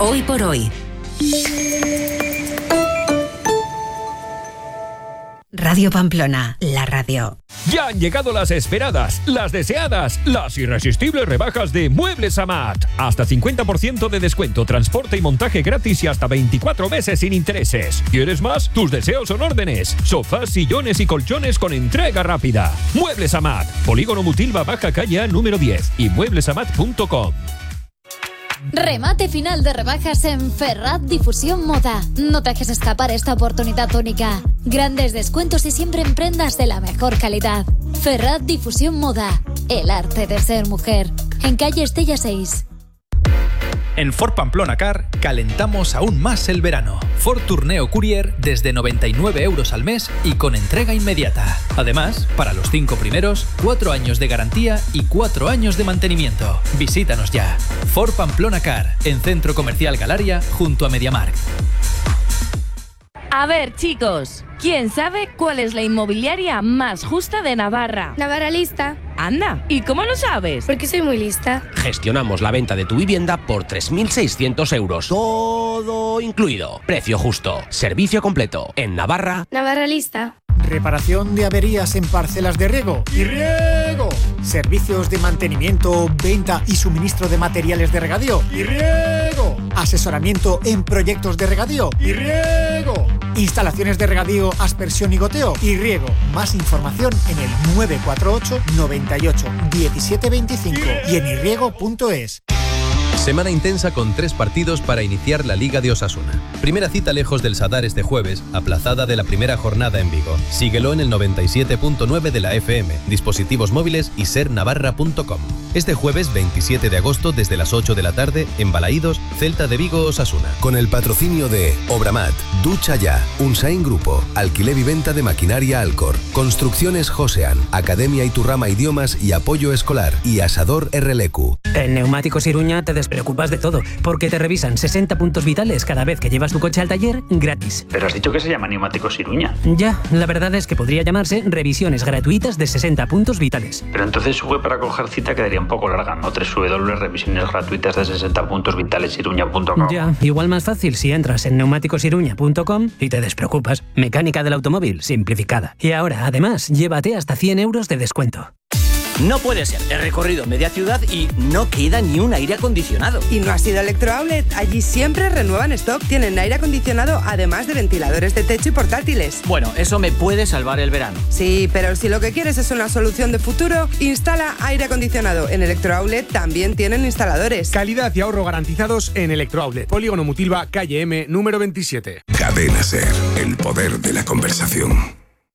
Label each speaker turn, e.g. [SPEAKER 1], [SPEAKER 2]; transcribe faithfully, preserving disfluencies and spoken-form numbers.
[SPEAKER 1] Hoy por hoy. Radio Pamplona, la radio.
[SPEAKER 2] Ya han llegado las esperadas, las deseadas, las irresistibles rebajas de Muebles Amat. Hasta cincuenta por ciento de descuento, transporte y montaje gratis y hasta veinticuatro meses sin intereses. ¿Quieres más? Tus deseos son órdenes. Sofás, sillones y colchones con entrega rápida. Muebles Amat, Polígono Mutilva, Baja Calle A número diez y mueblesamat punto com.
[SPEAKER 3] Remate final de rebajas en Ferrat Difusión Moda. No te dejes escapar esta oportunidad única. Grandes descuentos y siempre en prendas de la mejor calidad. Ferrat Difusión Moda. El arte de ser mujer. En calle Estella seis.
[SPEAKER 4] En Ford Pamplona Car calentamos aún más el verano. Ford Tourneo Courier desde noventa y nueve euros al mes y con entrega inmediata. Además, para los cinco primeros, cuatro años de garantía y cuatro años de mantenimiento. Visítanos ya. Ford Pamplona Car, en Centro Comercial Galaria, junto a MediaMarkt.
[SPEAKER 5] A ver, chicos, ¿quién sabe cuál es la inmobiliaria más justa de Navarra?
[SPEAKER 6] Navarra Lista.
[SPEAKER 5] Anda, ¿y cómo lo sabes?
[SPEAKER 6] Porque soy muy lista.
[SPEAKER 7] Gestionamos la venta de tu vivienda por tres mil seiscientos euros. Todo incluido. Precio justo. Servicio completo. En Navarra.
[SPEAKER 6] Navarra Lista.
[SPEAKER 8] Reparación de averías en parcelas de riego y riego. Servicios de mantenimiento, venta y suministro de materiales de regadío y riego. Asesoramiento en proyectos de regadío y riego. Instalaciones de regadío, aspersión y goteo y riego. Más información en el nueve cuatro ocho noventa y ocho diecisiete veinticinco y en irriego punto es.
[SPEAKER 9] Semana intensa con tres partidos para iniciar la Liga de Osasuna. Primera cita lejos del Sadar este jueves, aplazada de la primera jornada en Vigo. Síguelo en el noventa y siete punto nueve de la F M, dispositivos móviles y ser navarra punto com. Este jueves veintisiete de agosto desde las ocho de la tarde en Balaídos, Celta de Vigo, Osasuna.
[SPEAKER 10] Con el patrocinio de Obramat, Ducha Ya, Unsain Grupo, Alquiler y Venta de Maquinaria Alcor, Construcciones Josean, Academia Iturrama Idiomas y Apoyo Escolar y Asador R L Q.
[SPEAKER 11] En Neumáticos Iruña te despreocupas de todo, porque te revisan sesenta puntos vitales cada vez que llevas tu coche al taller gratis.
[SPEAKER 12] Pero has dicho que se llama Neumáticos Iruña.
[SPEAKER 11] Ya, la verdad es que podría llamarse revisiones gratuitas de sesenta puntos vitales.
[SPEAKER 12] Pero entonces su web para coger cita quedaría un poco larga, ¿no? doble u doble u doble u punto revisiones gratuitas de sesenta puntos vitales iruña punto com.
[SPEAKER 11] Ya, igual más fácil si entras en neumáticos iruña punto com y te despreocupas. Mecánica del automóvil simplificada. Y ahora, además, llévate hasta cien euros de descuento.
[SPEAKER 13] No puede ser. He recorrido media ciudad y no queda ni un aire acondicionado.
[SPEAKER 14] ¿Y no has ido a Electrooutlet? Allí siempre renuevan stock. Tienen aire acondicionado además de ventiladores de techo y portátiles.
[SPEAKER 13] Bueno, eso me puede salvar el verano.
[SPEAKER 14] Sí, pero si lo que quieres es una solución de futuro, instala aire acondicionado. En Electrooutlet también tienen instaladores.
[SPEAKER 15] Calidad y ahorro garantizados en Electrooutlet. Polígono Mutilva, calle M, número veintisiete.
[SPEAKER 10] Cadena Ser, el poder de la conversación.